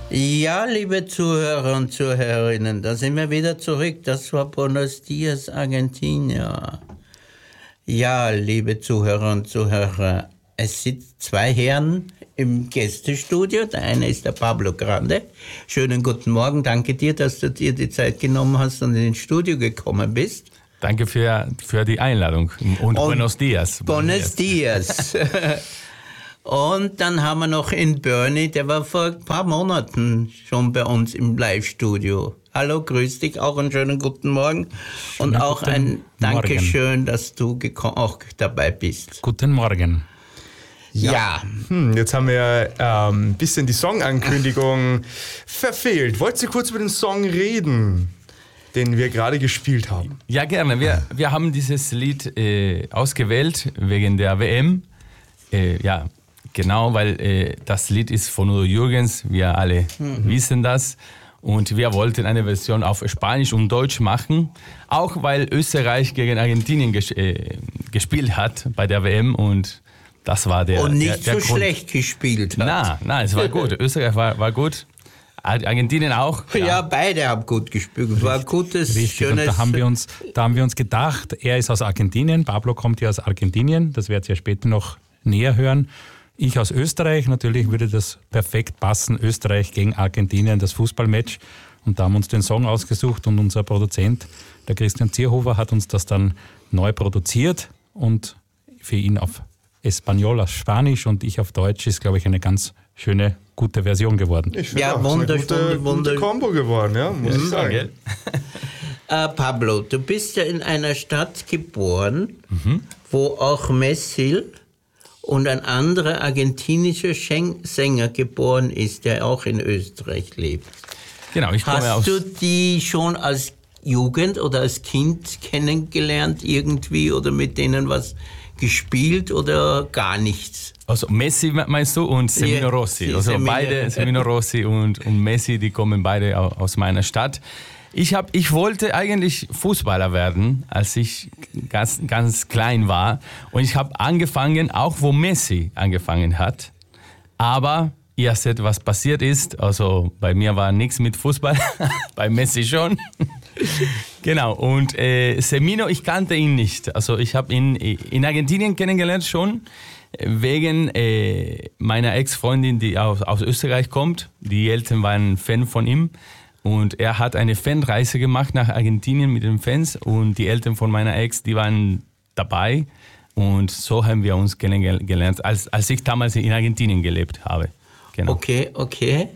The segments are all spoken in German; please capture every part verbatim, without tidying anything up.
Ja, liebe Zuhörer und Zuhörerinnen, da sind wir wieder zurück. Das war Buenos Dias, Argentinien. Ja, liebe Zuhörer und Zuhörer, es sitzen zwei Herren im Gästestudio. Der eine ist der Pablo Grande. Schönen guten Morgen. Danke dir, dass du dir die Zeit genommen hast und ins Studio gekommen bist. Danke für, für die Einladung. Und, und Buenos Dias. Buenos Dias. Und dann haben wir noch in Bernie, der war vor ein paar Monaten schon bei uns im Live-Studio. Hallo, grüß dich, auch einen schönen guten Morgen. Und Schönen auch ein Dankeschön, dass du geko- auch dabei bist. Guten Morgen. Ja. ja. Hm, jetzt haben wir ein ähm, bisschen die Songankündigung verfehlt. Wollt ihr kurz über den Song reden, den wir gerade gespielt haben? Ja, gerne. Wir, wir haben dieses Lied äh, ausgewählt wegen der W M. Äh, ja, genau, weil äh, das Lied ist von Udo Jürgens. Wir alle mhm. wissen das. Und wir wollten eine Version auf Spanisch und Deutsch machen, auch weil Österreich gegen Argentinien ges- äh, gespielt hat bei der W M und das war der Und nicht der, der so Grund. schlecht gespielt hat. Nein, nein, es war gut. Österreich war, war gut. Argentinien auch. Ja, ja, beide haben gut gespielt. Es war ein gutes, Richtig. schönes... Und da haben wir uns, da haben wir uns gedacht, er ist aus Argentinien, Pablo kommt ja aus Argentinien, das werdet ihr später noch näher hören. Ich aus Österreich, natürlich würde das perfekt passen, Österreich gegen Argentinien, das Fußballmatch. Und da haben wir uns den Song ausgesucht und unser Produzent, der Christian Zierhofer, hat uns das dann neu produziert und für ihn auf Espanol, auf Spanisch und ich auf Deutsch ist, glaube ich, eine ganz schöne, gute Version geworden. Ich finde Ja, auch, wunder- es ist eine gute, wunder- gute Kombo geworden, ja, muss ich sagen. Gell? Äh, Pablo, du bist ja in einer Stadt geboren, mhm. wo auch Messi und ein anderer argentinischer Schen- Sänger geboren ist, der auch in Österreich lebt. Genau, ich komme Hast aus... du die schon als Jugend oder als Kind kennengelernt irgendwie oder mit denen was gespielt oder gar nichts? Also Messi meinst du und Semino Ja, Rossi. Also Semino. beide, Semino Rossi und, und Messi, die kommen beide aus meiner Stadt. Ich, hab, ich wollte eigentlich Fußballer werden, als ich ganz, ganz klein war. Und ich habe angefangen, auch wo Messi angefangen hat. Aber ihr seht, was passiert ist. Also bei mir war nichts mit Fußball, bei Messi schon. Genau, und äh, Semino, ich kannte ihn nicht. Also ich habe ihn in Argentinien kennengelernt schon, wegen äh, meiner Ex-Freundin, die aus, aus Österreich kommt. Die Eltern waren Fan von ihm und er hat eine Fanreise gemacht nach Argentinien mit den Fans und die Eltern von meiner Ex, die waren dabei und so haben wir uns kennengelernt, als, als ich damals in Argentinien gelebt habe. Genau. Okay, okay.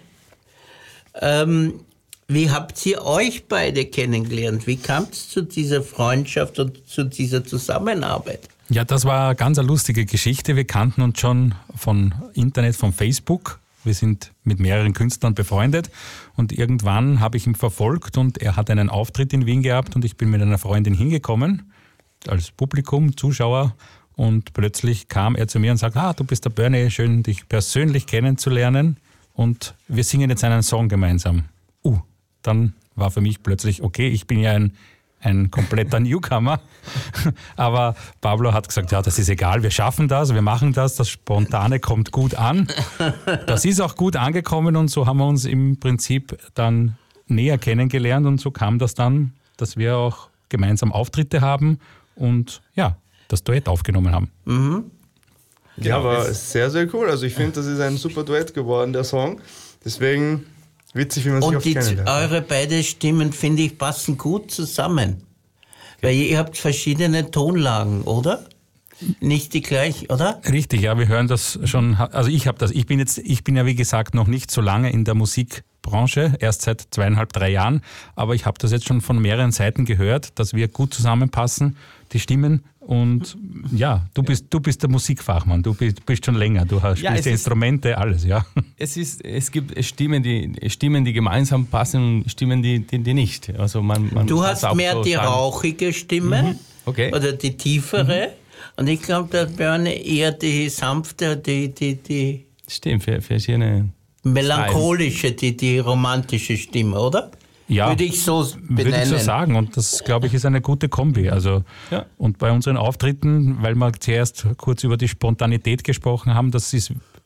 Ähm, wie habt ihr euch beide kennengelernt? Wie kam es zu dieser Freundschaft und zu dieser Zusammenarbeit? Ja, das war eine ganz eine lustige Geschichte. Wir kannten uns schon von Internet, von Facebook. Wir sind mit mehreren Künstlern befreundet und irgendwann habe ich ihn verfolgt und er hat einen Auftritt in Wien gehabt und ich bin mit einer Freundin hingekommen, als Publikum, Zuschauer, und plötzlich kam er zu mir und sagte, ah, du bist der Bernie, schön dich persönlich kennenzulernen und wir singen jetzt einen Song gemeinsam. Uh, dann war für mich plötzlich, okay, ich bin ja ein ein kompletter Newcomer. Aber Pablo hat gesagt, ja, das ist egal, wir schaffen das, wir machen das, das Spontane kommt gut an. Das ist auch gut angekommen und so haben wir uns im Prinzip dann näher kennengelernt und so kam das dann, dass wir auch gemeinsam Auftritte haben und ja, das Duett aufgenommen haben. Mhm. Ja, aber sehr, sehr cool. Also ich finde, das ist ein super Duett geworden, der Song. Deswegen... Witzig, wie man sich Und oft die, kennenlernt. eure beiden Stimmen, finde ich, passen gut zusammen. Weil ihr habt verschiedene Tonlagen, oder? Nicht die gleich, oder? Richtig, ja, wir hören das schon. Also ich habe das. Ich bin jetzt, ich bin ja wie gesagt noch nicht so lange in der Musikbranche, erst seit zweieinhalb, drei Jahren. Aber ich habe das jetzt schon von mehreren Seiten gehört, dass wir gut zusammenpassen, die Stimmen. Und ja, du bist, du bist der Musikfachmann, du bist, bist schon länger, du hast, Ja, spielst die es ist- Instrumente, alles, ja. Es, ist, es gibt Stimmen, die, Stimmen, die gemeinsam passen und Stimmen, die, die, die nicht. Also man, man Du muss hast auch mehr so die sagen. rauchige Stimme Okay. oder die tiefere. Und ich glaube, der Bernie eher die sanfte, die, die, die Stimmt, für verschiedene... melancholische, die, die romantische Stimme, oder? Ja, Würde ich so benennen. würde ich so sagen. Und das, glaube ich, ist eine gute Kombi. Also, Ja. und bei unseren Auftritten, weil wir zuerst kurz über die Spontanität gesprochen haben, das ist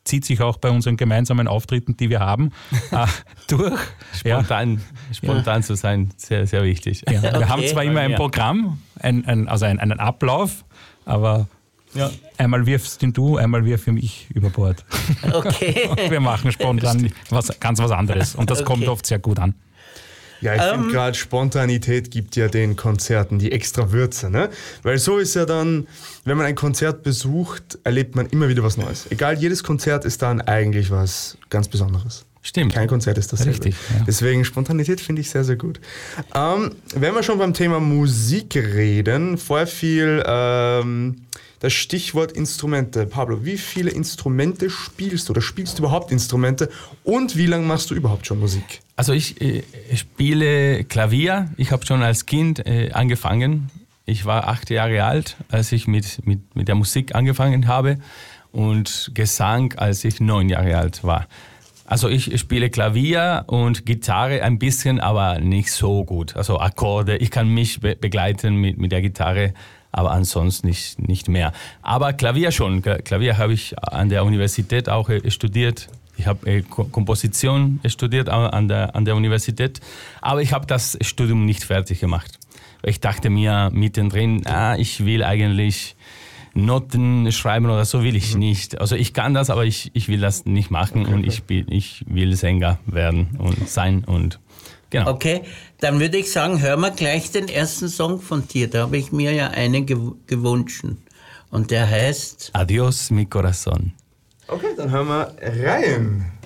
zieht sich auch bei unseren gemeinsamen Auftritten, die wir haben, äh, durch. Spontan, ja. spontan ja. zu sein, sehr, sehr wichtig. Ja. Wir okay. haben zwar immer ein Programm, ein, ein, also ein, einen Ablauf, aber ja. einmal wirfst ihn du, einmal wirf ich über Bord. Okay. Wir machen spontan was, ganz was anderes und das okay. kommt oft sehr gut an. Ja, ich Ähm, finde gerade Spontanität gibt ja den Konzerten die extra Würze, ne? Weil so ist ja dann, wenn man ein Konzert besucht, erlebt man immer wieder was Neues. Egal, jedes Konzert ist dann eigentlich was ganz Besonderes. Stimmt. Kein Konzert ist dasselbe. Richtig, ja. Deswegen Spontanität finde ich sehr, sehr gut. Ähm, wenn wir schon beim Thema Musik reden, vorher fiel ähm, das Stichwort Instrumente. Pablo, wie viele Instrumente spielst du oder spielst du überhaupt Instrumente und wie lange machst du überhaupt schon Musik? Also ich äh, spiele Klavier. Ich habe schon als Kind äh, angefangen. Ich war acht Jahre alt, als ich mit, mit, mit der Musik angefangen habe und Gesang, als ich neun Jahre alt war. Also ich spiele Klavier und Gitarre ein bisschen, aber nicht so gut. Also Akkorde, ich kann mich be- begleiten mit, mit der Gitarre, aber ansonsten nicht, nicht mehr. Aber Klavier schon. Klavier habe ich an der Universität auch äh, studiert. Ich habe äh, Komposition studiert an der, an der Universität, aber ich habe das Studium nicht fertig gemacht. Ich dachte mir mittendrin, ah, ich will eigentlich Noten schreiben oder so will ich nicht. Also ich kann das, aber ich, ich will das nicht machen okay, und ich, ich will Sänger werden und sein und genau. Okay, dann würde ich sagen, hören wir gleich den ersten Song von dir. Da habe ich mir ja einen gew- gewünscht und der heißt Adios mi corazón. Okay, dann hören wir rein.